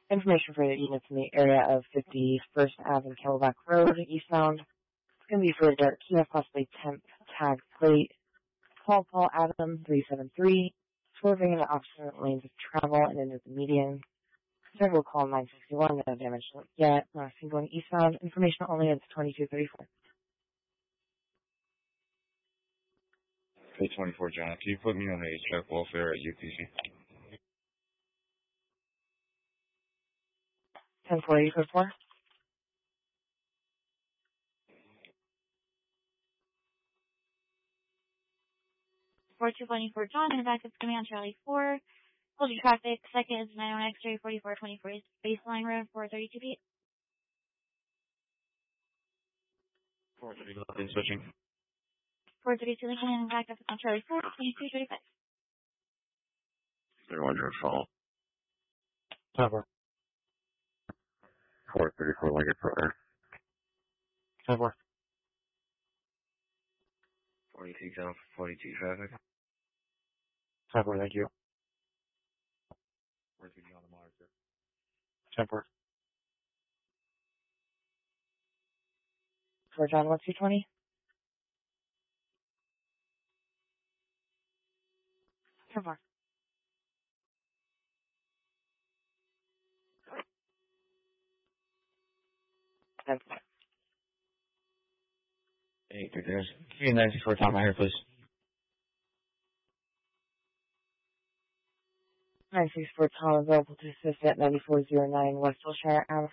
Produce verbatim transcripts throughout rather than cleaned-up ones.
Information for the units in the area of fifty-first Avenue, Camelback Road, eastbound. It's going to be for a dark Kia, possibly temp tag plate. Call Paul Adam, three seven three, swerving in the opposite lanes of travel and into the median. Several call nine sixty-one, no damage yet. Uh, seen going eastbound. Information only at twenty-two thirty-four. Hey, twenty-four, John. Can you put me on a check welfare at U T C? ten forty for four. four two twenty-four, John, and back up to me on Charlie four. Hold your traffic. Second is nine one X-ray, forty-four twenty-four baseline road, four thirty-two feet. four thirty, nothing switching. four thirty-two Lincoln, and back up on Charlie four, twenty-two thirty-five. thirty-one, your fault. Cover. four thirty-four, Lincoln Frontier. Cover. forty-two, down for forty-two traffic. Cover, thank you. four thirty on the monitor. Temper. For John, one two twenty. ten four. ten four. Hey, there's give me a nine sixty-four top of my hair, please. nine sixty-four Tom available to assist at ninety-four oh nine West Wilshire Ave.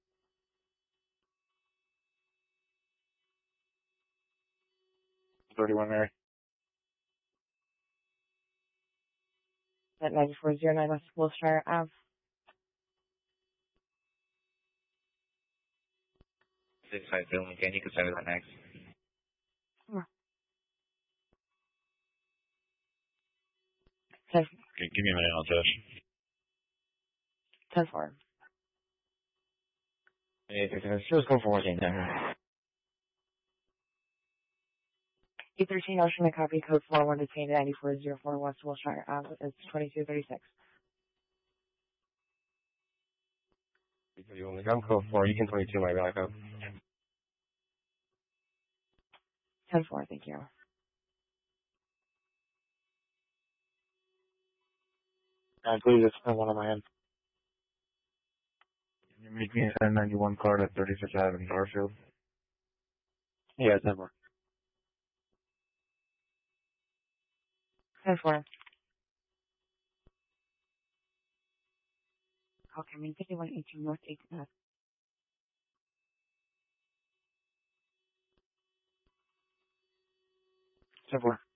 thirty-one, Mary. At ninety-four oh nine West Wilshire Ave. Six five Bill again, you can send it that next. ten Okay, give me a minute, I'll Josh. ten four. Hey, there's just go for one thing there. eight thirteen Ocean, a copy code four one detained at ninety-four oh four West Wilshire Ave. It's twenty-two thirty-six. You only come code four, you can twenty-two, my back up. ten four, thank you. And please, it's one on my end. Can you make me a ten ninety-one card at thirty-fifth Avenue, Garfield? Yeah, Temper. ten four. Okay, I mean fifty-one eighteen North eighth Ave. Temper.